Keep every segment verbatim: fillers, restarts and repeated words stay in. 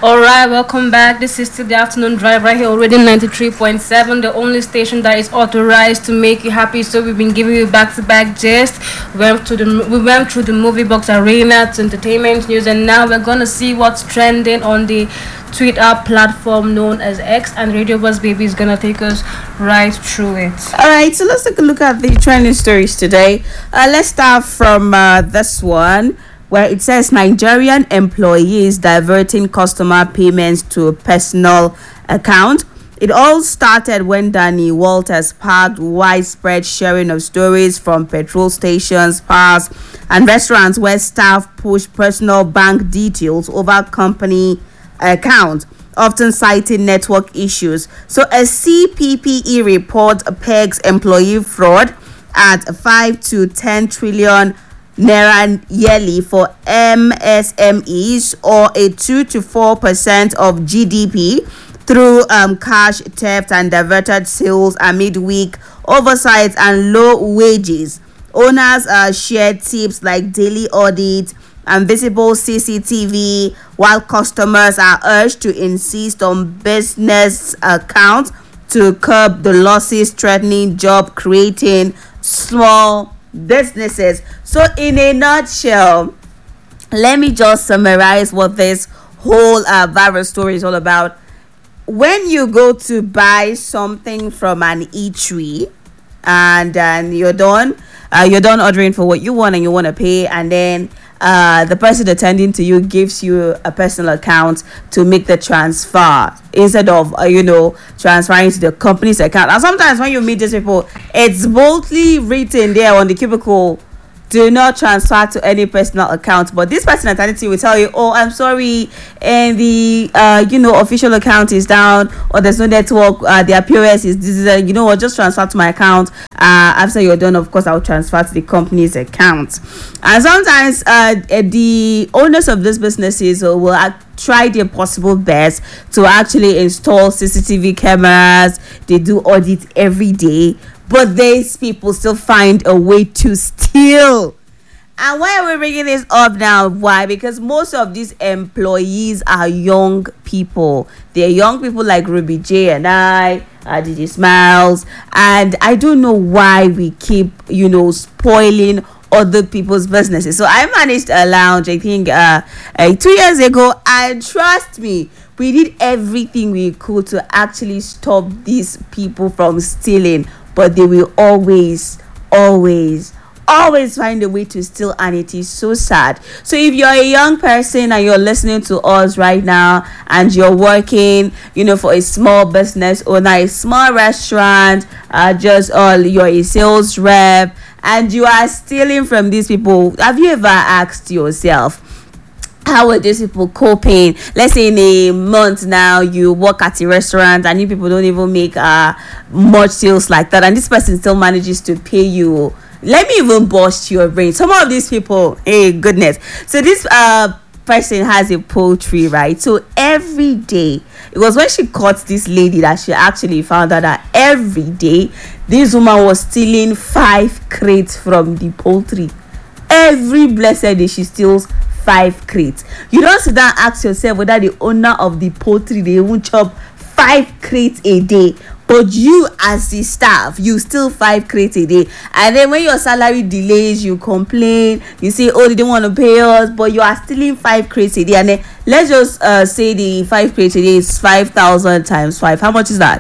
Alright, welcome back. This is still the afternoon drive right here already ninety-three point seven, the only station that is authorized to make you happy. So we've been giving you back-to-back gist. We went to the we went through the movie box arena to entertainment news, and now we're gonna see what's trending on the Twitter platform known as X, and Radio Buzz Baby is gonna take us right through it. All right, so let's take a look at the trending stories today. Uh, let's start from uh, this one, where it says Nigerian employees diverting customer payments to a personal account. It all started when Danny Walters sparked widespread sharing of stories from petrol stations, bars, and restaurants where staff push personal bank details over company accounts, often citing network issues. So a C P P E report pegs employee fraud at five to ten trillion naira yearly for M S M Es, or a two to four percent of G D P, through um, cash theft and diverted sales amid weak oversight and low wages. Owners uh, shared tips like daily audit and visible C C T V, while customers are urged to insist on business accounts to curb the losses threatening job creating small businesses. So in a nutshell, let me just summarize what this whole uh, virus story is all about. When you go to buy something from an eatery, and then you're done uh, you're done ordering for what you want and you want to pay, and then uh, the person attending to you gives you a personal account to make the transfer instead of uh, you know transferring to the company's account. And sometimes when you meet these people, it's boldly written there on the cubicle, do not transfer to any personal account. But this person attending to you will tell you, oh, I'm sorry, and the uh you know official account is down, or there's no network, uh, their P O S is this is uh, you know what, just transfer to my account. Uh after you're done, of course I'll transfer to the company's account. And sometimes uh the owners of these businesses will act, try their possible best to actually install C C T V cameras. They do audit every day, but these people still find a way to steal. And why are we bringing this up now? Why? Because most of these employees are young people. They're young people like Ruby J and I, uh, D J Smiles, and I don't know why we keep, you know, spoiling other people's businesses. So I managed a lounge, I think, uh, uh, two years ago, and trust me, we did everything we could to actually stop these people from stealing. But they will always, always, always find a way to steal, and it is so sad. So if you're a young person and you're listening to us right now, and you're working, you know, for a small business owner, a small restaurant, uh, just all, you're a sales rep, and you are stealing from these people, have you ever asked yourself, how are these people coping? Let's say in a month now you work at a restaurant and you people don't even make uh much sales like that, and this person still manages to pay you. Let me even bust your brain. Some of these people, hey goodness. So this uh person has a poultry, right? So every day, it was when she caught this lady that she actually found out that every day this woman was stealing five crates from the poultry. Every blessed day she steals five crates. You don't sit down and ask yourself whether the owner of the poultry, they won't chop five crates a day, but you as the staff, you steal five crates a day. And then when your salary delays, you complain, you say, oh, they don't want to pay us, but you are stealing five crates a day. And then let's just uh, say the five crates a day is five thousand times five. How much is that?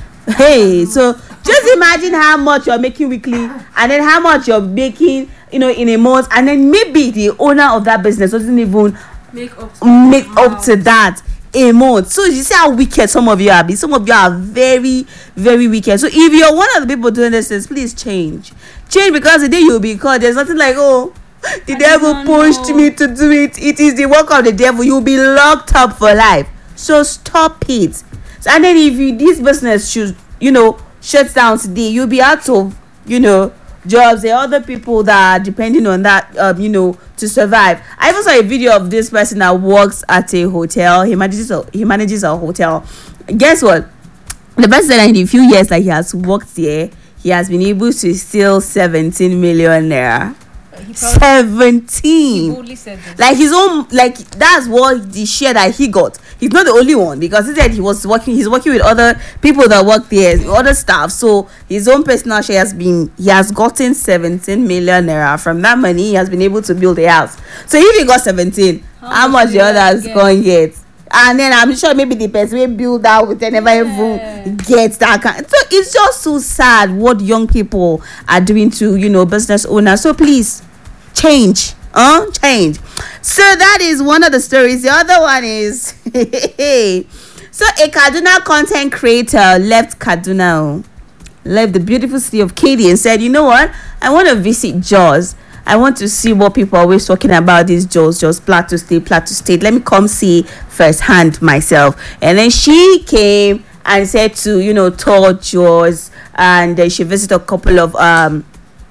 Hey, so just imagine how much you're making weekly, and then how much you're making, you know, in a month, and then maybe the owner of that business doesn't even Make up to, make up to that a month. So you see how wicked some of you are. Some of you are very, very wicked. So if you're one of the people doing this, please change. Change, because the day you'll be caught, there's nothing like, oh, the I devil pushed know. me to do it. It is the work of the devil. You'll be locked up for life. So stop it. So, and then if you, this business should, you know, shuts down today, you'll be out of, you know, jobs. There are other people that are depending on that, um, you know, to survive. I even saw a video of this person that works at a hotel. He manages a, he manages a hotel. Guess what? The person said in a few years that he has worked there, he has been able to steal seventeen million naira. seventeen. He said this. Like his own, like that's what the share that he got. he's not the only one, because he said he was working he's working with other people that work there, other staff. So his own personal share has been he has gotten seventeen million naira. From that money he has been able to build a house. So if he got seventeen, how, how much the others going get? And then I'm sure maybe the person will build that with never yeah. even get that kind. So it's just so sad what young people are doing to, you know, business owners. So please change. Uh, change. So that is one of the stories. The other one is so a Kaduna content creator left Kaduna, left the beautiful city of Katy, and said, you know what? I want to visit Jos. I want to see what people are always talking about, these Jos, Jos, Plateau State, Plateau State. Let me come see firsthand myself. And then she came and said to, you know, tour Jos, and uh, she visited a couple of um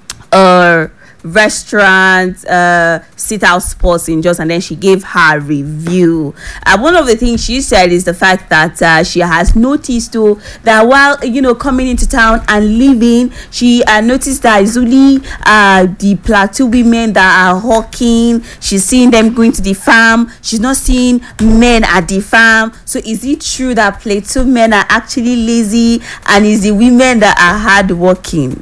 uh restaurants, uh sit out spots in Jos, and then she gave her review. And uh, one of the things she said is the fact that uh, she has noticed too that while, you know, coming into town and leaving, she uh, noticed that Zuli, uh the Plateau women that are hawking, she's seeing them going to the farm. She's not seeing men at the farm. So is it true that Plateau men are actually lazy, and is the women that are hardworking?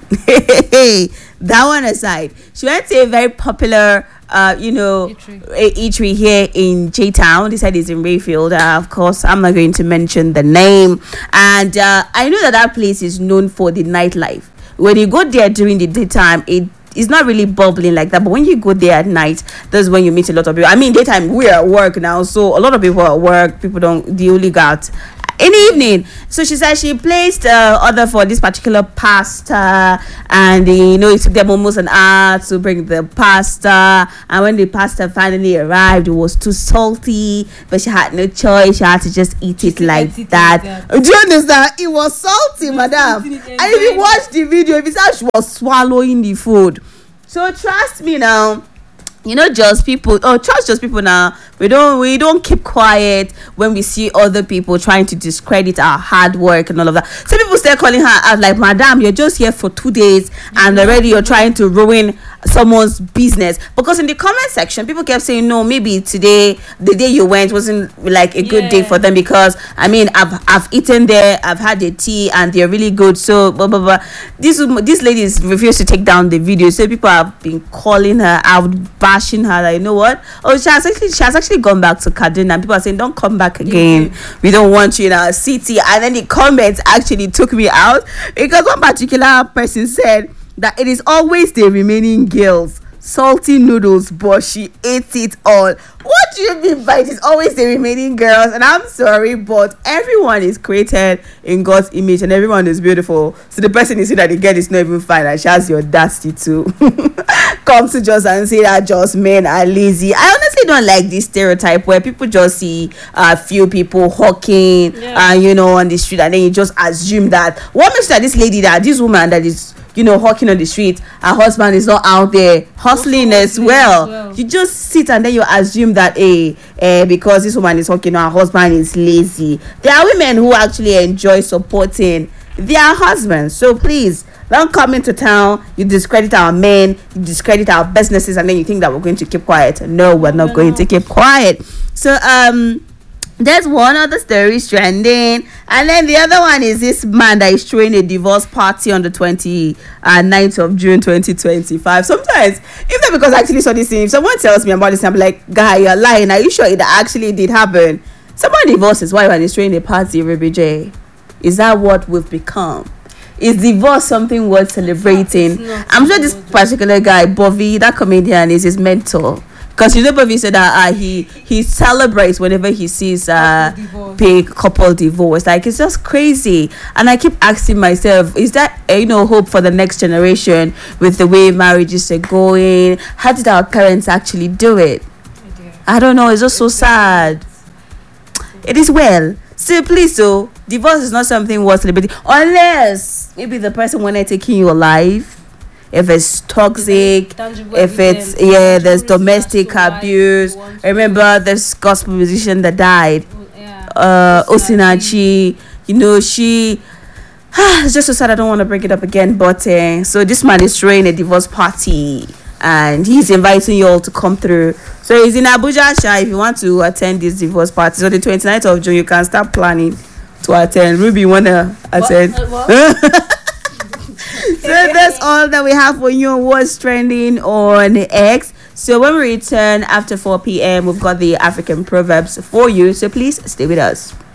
That one aside, she went to a very popular uh you know eatery, eatery here in J Town. They said it's in Rayfield. Uh, of course, I'm not going to mention the name. And uh, I know that that place is known for the nightlife. When you go there during the daytime, it it's not really bubbling like that, but when you go there at night, that's when you meet a lot of people. I mean, daytime we're at work now, so a lot of people are at work. People don't they only got in the evening. So she said she placed uh, order for this particular pasta, and uh, you know, it took them almost an hour to bring the pasta. And when the pasta finally arrived, it was too salty, but she had no choice. She had to just eat it like it that. that. Do you understand? It was salty, madam. And if you watch the video, if you saw she was swallowing the food. So trust me now. You know, just people oh trust just people now. We don't we don't keep quiet when we see other people trying to discredit our hard work and all of that. Some people start calling her out like, madam, you're just here for two days and already you're trying to ruin someone's business. Because in the comment section, people kept saying, no, maybe today, the day you went wasn't like a good yeah. day for them, because I mean, I've I've eaten there, I've had the tea, and they're really good. So blah blah blah. These these ladies refused to take down the video, so people have been calling her out, bashing her. Like, you know what? Oh, she has actually she has actually gone back to Kaduna, and people are saying, don't come back again. Yeah. We don't want you in our city. And then the comments actually took me out, because one particular person said that it is always the remaining girls salty noodles, but she ate it all. What do you mean by it is always the remaining girls? And I'm sorry, but everyone is created in God's image and everyone is beautiful. So the person is saying that the girl is not even fine and she has the audacity to come to Jos and say that Jos men are lazy. I honestly don't like this stereotype where people just see a uh, few people hawking and yeah. uh, you know, on the street, and then you just assume that what makes that this lady, that this woman that is, you know, hawking on the street, her husband is not out there hustling as well. as well. You just sit and then you assume that, hey, eh, because this woman is hawking, her husband is lazy. There are women who actually enjoy supporting their husbands. So please, don't come into town, you discredit our men, you discredit our businesses, and then you think that we're going to keep quiet. No, we're not going to keep quiet. So, um... there's one other story trending, and then the other one is this man that is throwing a divorce party on the twenty-ninth of June twenty twenty-five. Sometimes, if not because I actually saw this thing, if someone tells me about this, I'm like, guy, you're lying. Are you sure it actually did happen? Someone divorces wife and is throwing a party, Ruby J. Is that what we've become? Is divorce something worth celebrating? I'm sure this particular guy, Bobby, that comedian, is his mentor. Because you know, Bobby said that uh, he he celebrates whenever he sees uh big couple divorce. Like, it's just crazy. And I keep asking myself, is that uh, you know, hope for the next generation with the way marriages are going? How did our parents actually do it? I don't know. It's just so sad. It is well. So please, so divorce is not something worth celebrating, unless maybe the person wanted taking your life. If it's toxic, if it's yeah, there's domestic abuse. Remember this gospel musician that died, uh, Osinachi. You know, she. It's just so sad. I don't want to bring it up again, but uh, so this man is throwing a divorce party, and he's inviting you all to come through So it's in Abuja, Sha. If you want to attend this divorce party, so the twenty-ninth of June, you can start planning to attend. Ruby, you wanna attend? What? Uh, what? So that's all that we have for you on what's trending on X. So when we return after four p.m., we've got the African proverbs for you. So please stay with us.